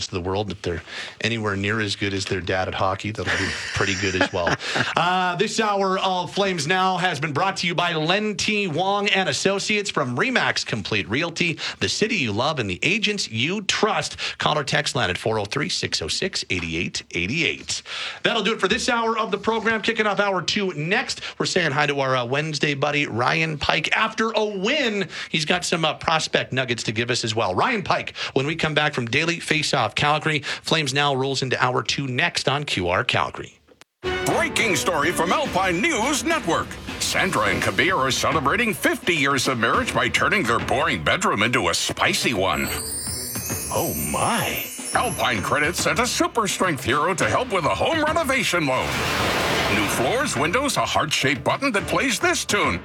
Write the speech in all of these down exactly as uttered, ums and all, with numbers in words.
rest of the world. If they're anywhere near as good as their dad at hockey, that'll be pretty good as well. Uh, this hour of Flames Now has been brought to you by Len T. Wong and Associates from Remax Complete Realty, the city you love and the agents you trust. Call or text Len at four oh three, six oh six, eight eight eight eight. That'll do it for this hour of the program. Kicking off hour two next, we're saying hi to our uh, Wednesday buddy, Ryan Pike. After a win, he's got some uh, prospect nuggets to give us as well. Ryan Pike, when we come back from Daily Face-Off Calgary. Flames Now rolls into hour two next on Q R Calgary. Breaking story from Alpine News Network. Sandra and Kabir are celebrating fifty years of marriage by turning their boring bedroom into a spicy one. Oh my. Alpine Credit sent a super strength hero to help with a home renovation loan. New floors, windows, a heart-shaped button that plays this tune.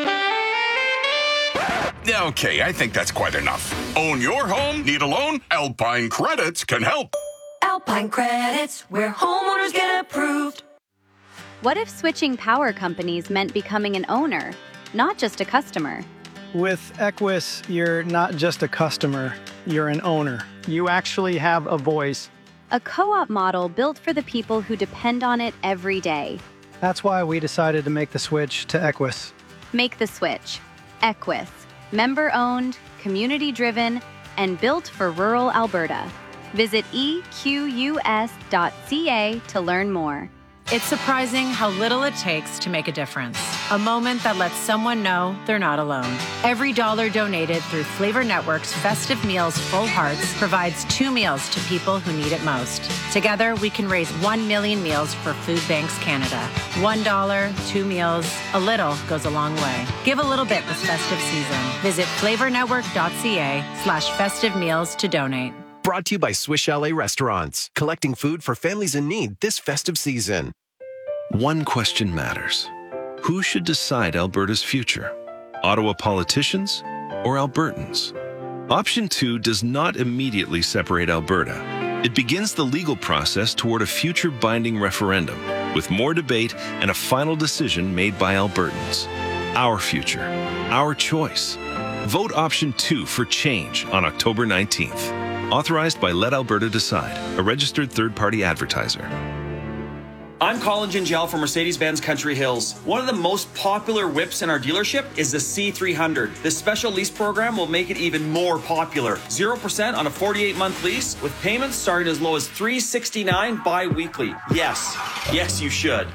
Okay, I think that's quite enough. Own your home? Need a loan? Alpine Credits can help. Alpine Credits, where homeowners get approved. What if switching power companies meant becoming an owner, not just a customer? With Equus, you're not just a customer, you're an owner. You actually have a voice. A co-op model built for the people who depend on it every day. That's why we decided to make the switch to Equus. Make the switch. Equus. Member-owned, community-driven, and built for rural Alberta. Visit E Q U S dot C A to learn more. It's surprising how little it takes to make a difference. A moment that lets someone know they're not alone. Every dollar donated through Flavor Network's Festive Meals Full Hearts provides two meals to people who need it most. Together, we can raise one million meals for Food Banks Canada. One dollar, two meals, a little goes a long way. Give a little bit this festive season. Visit flavornetwork.ca slash festive meals to donate. Brought to you by Swiss Chalet Restaurants, collecting food for families in need this festive season. One question matters. Who should decide Alberta's future? Ottawa politicians or Albertans? Option two does not immediately separate Alberta. It begins the legal process toward a future binding referendum, with more debate and a final decision made by Albertans. Our future, our choice. Vote option two for change on October nineteenth. Authorized by Let Alberta Decide, a registered third-party advertiser. I'm Colin Gingell from Mercedes-Benz Country Hills. One of the most popular whips in our dealership is the C three hundred. This special lease program will make it even more popular. zero percent on a forty-eight month lease with payments starting as low as three hundred sixty-nine dollars bi-weekly. Yes, yes you should.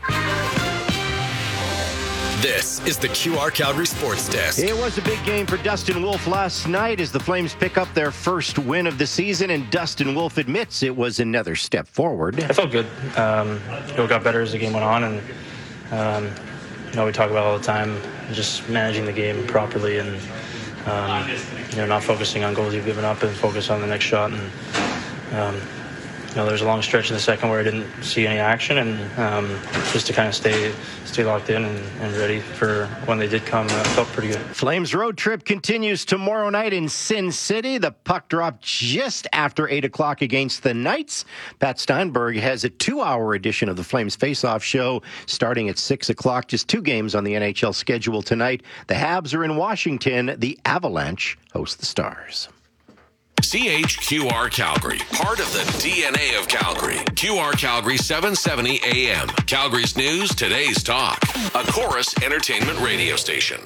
This is the Q R Calgary Sports Desk. It was a big game for Dustin Wolf last night as the Flames pick up their first win of the season, and Dustin Wolf admits it was another step forward. I felt good. Um, it got better as the game went on, and um, you know we talk about all the time just managing the game properly and um, you know not focusing on goals you've given up and focus on the next shot. And um, you know, there was a long stretch in the second where I didn't see any action, and um, just to kind of stay stay locked in and, and ready for when they did come, uh, felt pretty good. Flames road trip continues tomorrow night in Sin City. The puck dropped just after eight o'clock against the Knights. Pat Steinberg has a two-hour edition of the Flames Face-Off show starting at six o'clock. Just two games on the N H L schedule tonight. The Habs are in Washington. The Avalanche host the Stars. C H Q R Calgary, part of the D N A of Calgary. Q R Calgary seven seventy A M. Calgary's news, today's talk. A Chorus Entertainment radio station.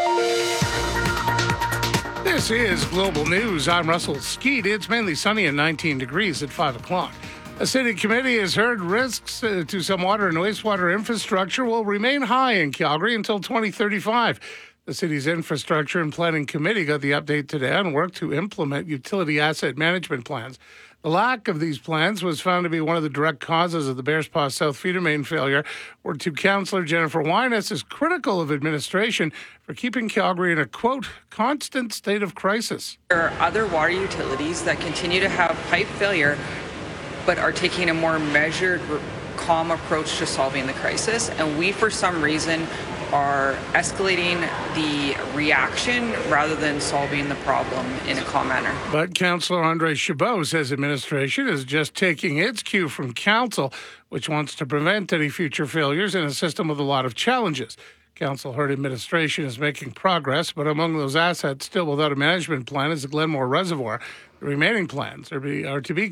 This is Global News. I'm Russell Skeet. It's mainly sunny and nineteen degrees at five o'clock. A city committee has heard risks uh, to some water and wastewater infrastructure will remain high in Calgary until twenty thirty-five. The city's Infrastructure and Planning Committee got the update today on work to implement utility asset management plans. The lack of these plans was found to be one of the direct causes of the Bearspaw South feeder main failure, where two Councillor Jennifer Wyness is critical of administration for keeping Calgary in a, quote, constant state of crisis. There are other water utilities that continue to have pipe failure, but are taking a more measured, calm approach to solving the crisis. And we, for some reason, are escalating the reaction rather than solving the problem in a calm manner. But Councillor Andre Chabot says administration is just taking its cue from Council, which wants to prevent any future failures in a system with a lot of challenges. Council heard administration is making progress, but among those assets still without a management plan is the Glenmore Reservoir. The remaining plans are, be, are to be